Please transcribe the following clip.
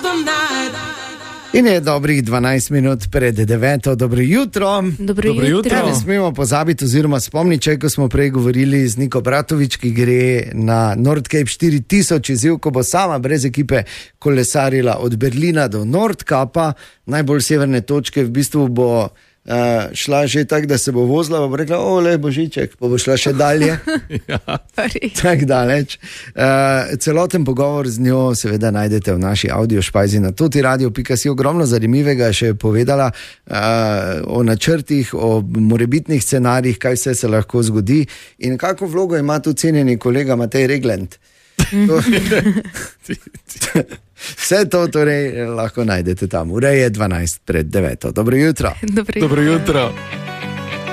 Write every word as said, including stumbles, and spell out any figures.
In je dobrih dvanajst minut pred deveto. Dobro jutro. Dobro Dobro jutro. Ja, ne smemo pozabiti oziroma spomniti, ko smo prej govorili z Niko Bratovič, ki gre na Nordcape štiri tisoč izziv, ko bo sama brez ekipe kolesarila od Berlina do Nordkapa, najbolj severne točke. V bistvu bo uh, šla že tako, da se bo vozila, bo rekla, o, le Božiček, pa bo šla še dalje. Ja. Tako daleč. Uh, celoten pogovor z njo seveda najdete v naši audio špajzi na totiradio pika si. Ogromno zanimivega še je povedala uh, o načrtih, o morebitnih scenarijih, kaj vse se lahko zgodi in kako vlogo ima tu cenjeni kolega Matej Regland. To, vse to torej lahko najdete tam. Ura je dvanajst pred deveto. Dobro jutro. Dobro jutro. Dobro jutro.